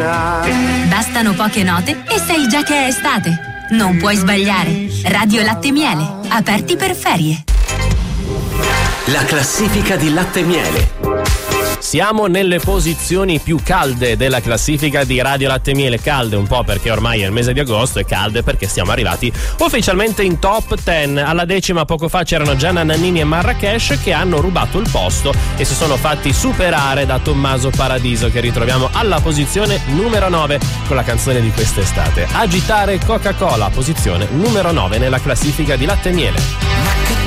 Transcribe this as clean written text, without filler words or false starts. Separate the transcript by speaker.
Speaker 1: Bastano poche note e sai già che è estate. Non puoi sbagliare. Radio Latte Miele, aperti per ferie.
Speaker 2: La classifica di Latte Miele.
Speaker 3: Siamo nelle posizioni più calde della classifica di Radio Latte Miele. Calde un po' perché ormai è il mese di agosto e calde perché siamo arrivati ufficialmente in top 10. Alla decima poco fa c'erano Gianna Nannini e Marrakesh che hanno rubato il posto e si sono fatti superare da Tommaso Paradiso, che ritroviamo alla posizione numero 9 con la canzone di quest'estate, Agitare Coca-Cola, posizione numero 9 nella classifica di Latte Miele.